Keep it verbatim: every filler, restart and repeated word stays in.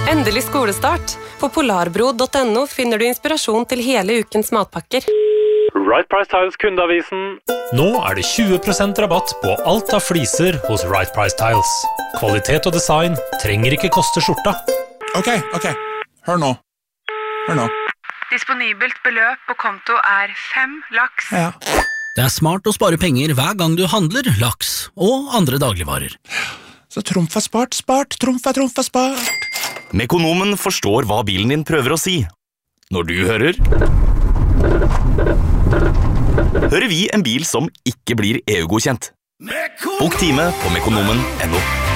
Endelig skolestart. På polarbro punktum no finner du inspirasjon til hele ukens matpakker. Right Price Tiles kundeavisen. Nå er det tjue prosent rabatt på alt av fliser hos Right Price Tiles. Kvalitet og design trenger ikke koste skjorta. Ok, ok. Hør nå. Hør nå. Disponibelt beløp på konto er fem laks. Ja. Det er smart å spare penger hver gang du handler laks og andre dagligvarer. Så trumf er spart, spart, trumf er trumf er spart. Mekonomen forstår hva bilen din prøver å si. Når du hører... Hører vi en bil som ikke blir E U-godkjent. Bok time på mekonomen punktum no.